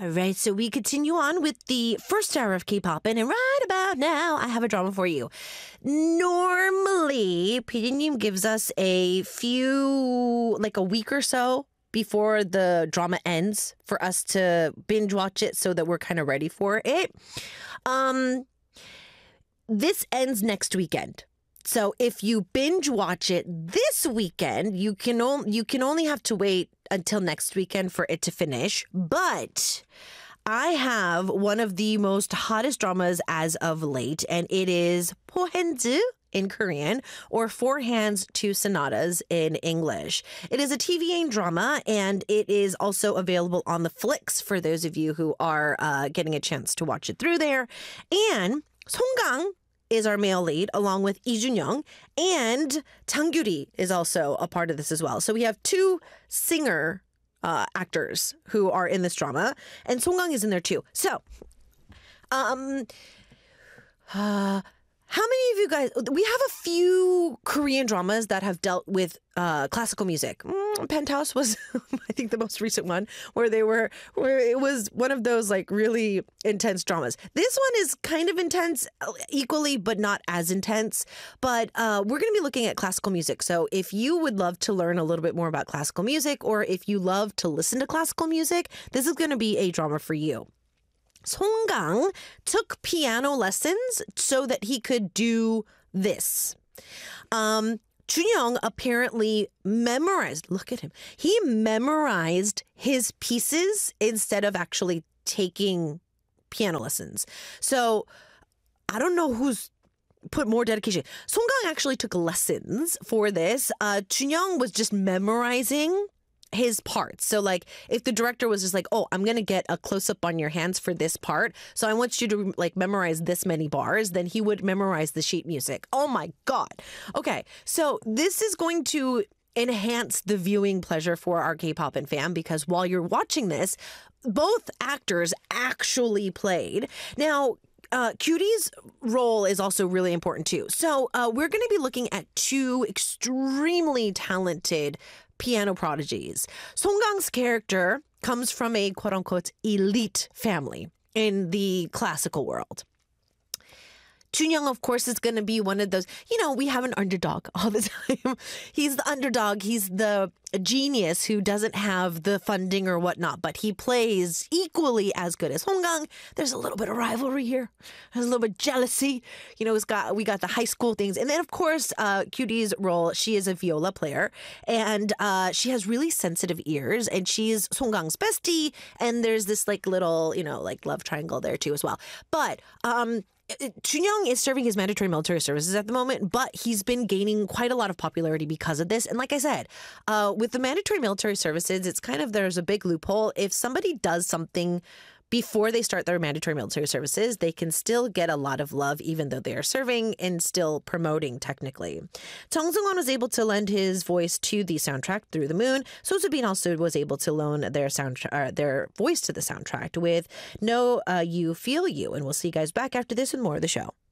All right, so we continue on with the first hour of K-Poppin', and right about now, I have a drama for you. Normally, PD님 gives us a week or so before the drama ends for us to binge watch it so that we're kind of ready for it. This ends next weekend. So if you binge watch it this weekend, you can only have to wait until next weekend for it to finish. But I have one of the most hottest dramas as of late, and it is 포핸즈 in Korean, or Four Hands, Two Sonatas in English. It is a TVN drama, and it is also available on the Flicks for those of you who are getting a chance to watch it through there. And Song Kang is our male lead, along with Lee Jun-young, and Jang Gyuri is also a part of this as well. So we have two singer actors who are in this drama, and Song Kang is in there too. So, how many of you guys, we have a few Korean dramas that have dealt with classical music. Penthouse was, I think, the most recent one where it was one of those like really intense dramas. This one is kind of intense equally, but not as intense. But we're going to be looking at classical music. So if you would love to learn a little bit more about classical music, or if you love to listen to classical music, this is going to be a drama for you. Song Kang took piano lessons so that he could do this. Jun-young apparently memorized, look at him, he memorized his pieces instead of actually taking piano lessons. So I don't know who's put more dedication. Song Kang actually took lessons for this. Jun-young was just memorizing his parts. So like if the director was just like, oh, I'm going to get a close up on your hands for this part, so I want you to like memorize this many bars, then he would memorize the sheet music. Oh my God. Okay. So this is going to enhance the viewing pleasure for our K-Poppin' fan, because while you're watching this, both actors actually played. Now, Cuties' role is also really important too. So we're going to be looking at two extremely talented piano prodigies. Song Kang's character comes from a quote-unquote elite family in the classical world. Jun-young, of course, is going to be one of those, we have an underdog all the time. He's the underdog. He's the genius who doesn't have the funding or whatnot, but he plays equally as good as Song Kang. There's a little bit of rivalry here. There's a little bit of jealousy. We got the high school things. And then, of course, Cutie's role, she is a viola player, and she has really sensitive ears, and she's Song Kang's bestie. And there's this like little, love triangle there too as well. But, Jun-young is serving his mandatory military services at the moment, but he's been gaining quite a lot of popularity because of this. And like I said, with the mandatory military services, it's kind of, there's a big loophole. If somebody does something before they start their mandatory military services, they can still get a lot of love, even though they are serving and still promoting technically. Jung Seung-won was able to lend his voice to the soundtrack Through the Moon. So Soo-bin also was able to loan their voice to the soundtrack with No You Feel You. And we'll see you guys back after this and more of the show.